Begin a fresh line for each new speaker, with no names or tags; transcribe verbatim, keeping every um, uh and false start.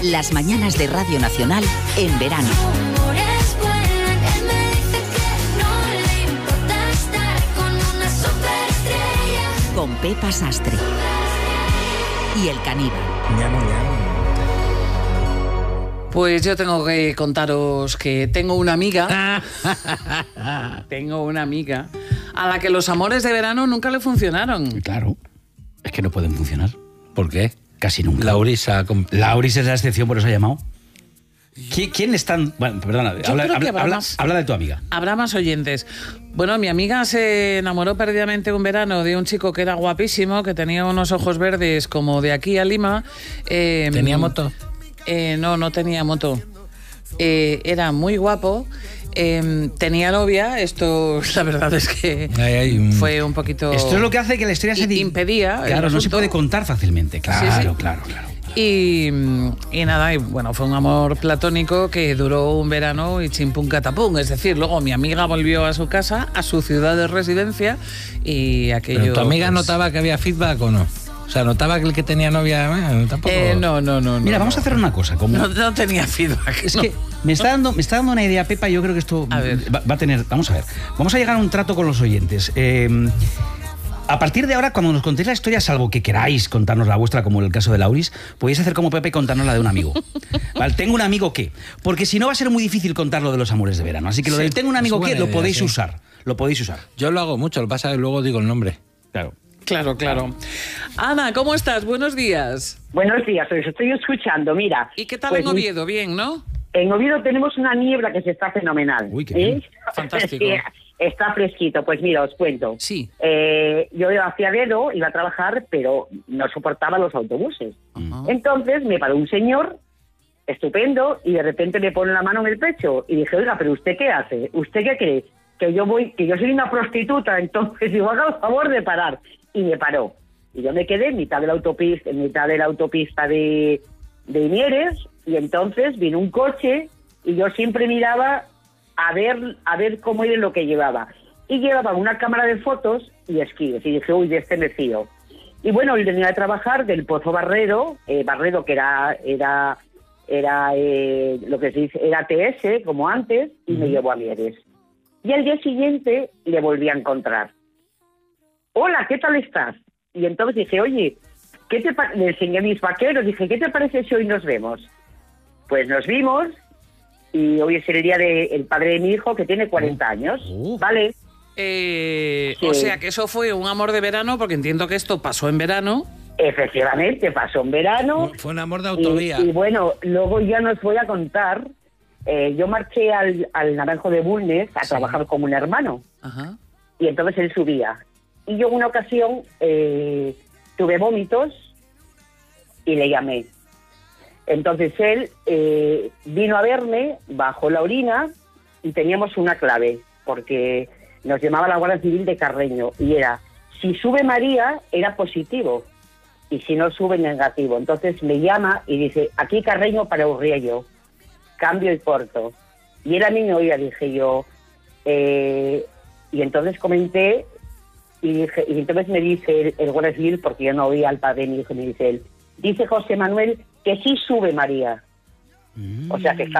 Las mañanas de Radio Nacional en verano. Con Pepa Sastre y el caníbal.
Ñam, ñam.
Pues yo tengo que contaros que tengo una amiga, tengo una amiga a la que los amores de verano nunca le funcionaron.
Claro, es que no pueden funcionar.
¿Por qué?
Casi nunca.
Lauris ha...
Lauris es la excepción, por eso ha llamado. ¿Quién, quién están...? Bueno, perdona,
Yo
habla,
creo que
habla,
habrá
habla,
más.
habla de tu amiga.
Habrá más oyentes. Bueno, mi amiga se enamoró perdidamente un verano de un chico que era guapísimo, que tenía unos ojos verdes como de aquí a Lima. Eh,
¿Tenía moto?
Eh, no, no tenía moto. Eh, era muy guapo. Eh, tenía novia. Esto, la verdad es que
Ay, ay, mm.
fue un poquito...
Esto es lo que hace que la historia se...
i- impedía el
Claro, no se
asunto.
puede contar fácilmente. Claro,
Sí, sí.
claro, claro.
Y, y nada, y bueno, fue un amor platónico que duró un verano y chimpum catapum. Es decir, luego mi amiga volvió a su casa, a su ciudad de residencia, y aquello...
¿Pero tu amiga
pues,
notaba que había feedback o no? O sea, ¿notaba que el que tenía novia eh, tampoco...?
Eh, no, no, no.
Mira,
no,
vamos
no.
a hacer una cosa. Como...
No, no tenía feedback.
Es
no.
que me está, dando, me está dando una idea, Pepa, y yo creo que esto
A ver.
va, va a tener... Vamos a ver. Vamos a llegar a un trato con los oyentes. Eh, a partir de ahora, cuando nos contéis la historia, salvo que queráis contarnos la vuestra, como en el caso de Lauris, podéis hacer como Pepe y contarnos la de un amigo. ¿Vale? Tengo un amigo que... Porque si no va a ser muy difícil contar lo de los amores de verano. Así que lo
Sí,
del tengo un
es
amigo que
buena
lo
idea,
podéis
sí.
usar. Lo podéis usar.
Yo lo hago mucho, lo que pasa es que luego digo el nombre.
Claro.
Claro, claro. Ana, ¿cómo estás? Buenos días.
Buenos días, os estoy escuchando, mira.
¿Y qué tal
pues,
en Oviedo? Bien, ¿no?
En Oviedo tenemos una niebla que se está fenomenal.
Uy, qué
¿eh?
bien.
Fantástico.
Sí, está fresquito, pues mira, os cuento.
Sí.
Eh, yo hacía dedo, iba a trabajar, pero no soportaba los autobuses.
Ajá.
Entonces me paró un señor, estupendo, y de repente me pone la mano en el pecho. Y dije, oiga, ¿pero usted qué hace? ¿Usted qué cree? Que yo voy, que yo soy una prostituta, entonces digo, haga el favor de parar. Y me paró. Y yo me quedé en mitad de la autopista, en mitad de la autopista de, de Mieres, y entonces vino un coche, y yo siempre miraba a ver, a ver cómo era lo que llevaba. Y llevaba una cámara de fotos y esquíes, y dije, uy, de este me fío. Y bueno, él venía a trabajar del Pozo Barredo, eh, Barredo que era, era, era eh, lo que se dice, era T S, como antes, y me llevó a Mieres. Y al día siguiente le volví a encontrar. Hola, ¿qué tal estás? Y entonces dije, oye, ¿qué te pa-? Le enseñé mis vaqueros, dije, ¿qué te parece si hoy nos vemos? Pues nos vimos, y hoy es el día del padre de mi hijo, que tiene cuarenta años,
Oh.
¿vale?
Eh,
Sí.
O sea, que eso fue un amor de verano, porque entiendo que esto pasó en verano.
Efectivamente, pasó en verano.
Fue un amor de
Y,
autovía.
y bueno, luego ya nos voy a contar, eh, yo marché al, al Naranjo de Bulnes a
Sí.
trabajar como un hermano,
Ajá.
y entonces él subía. Y yo en una ocasión eh, tuve vómitos y le llamé. Entonces él eh, vino a verme, bajó la orina y teníamos una clave, porque nos llamaba la Guardia Civil de Carreño, y era, si sube María, era positivo, y si no sube, negativo. Entonces me llama y dice, aquí Carreño para Urriello, cambio y corto. Y él a mí me oía, dije yo, eh, y entonces comenté, y dije, y entonces me dice el, el Guardia Civil, porque yo no oía al padre de mi hijo, me dice él, dice José Manuel que sí sube María. O sea que está